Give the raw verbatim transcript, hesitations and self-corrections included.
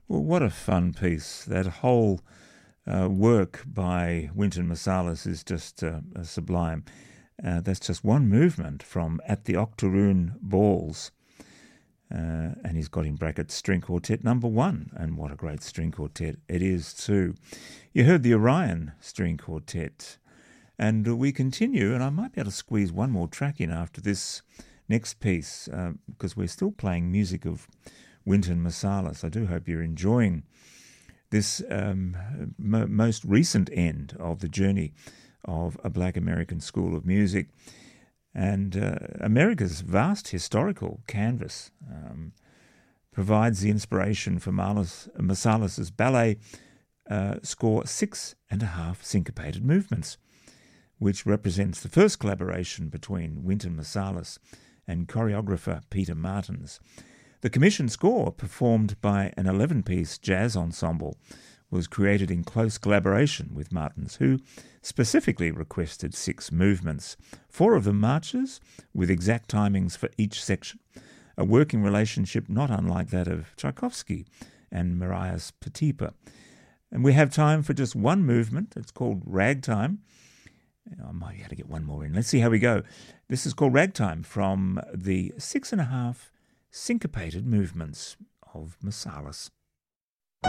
Well, what a fun piece. That whole uh, work by Wynton Marsalis is just uh, sublime. Uh, that's just one movement from At the Octoroon Balls. Uh, and he's got in brackets string quartet number one. And what a great string quartet it is too. You heard the Orion string quartet. And we continue, and I might be able to squeeze one more track in after this next piece, uh, because we're still playing music of Wynton Marsalis. I do hope you're enjoying this um, mo- most recent end of the journey of a Black American school of music. And uh, America's vast historical canvas um, provides the inspiration for Marlis, Marsalis' ballet uh, score six and a half syncopated movements, which represents the first collaboration between Wynton Marsalis and choreographer Peter Martins. The commissioned score, performed by an eleven-piece jazz ensemble, was created in close collaboration with Martins, who specifically requested six movements, four of them marches, with exact timings for each section, a working relationship not unlike that of Tchaikovsky and Marius Petipa. And we have time for just one movement. It's called Ragtime. I might be able to get one more in. Let's see how we go. This is called Ragtime from the six and a half syncopated movements of Marsalis.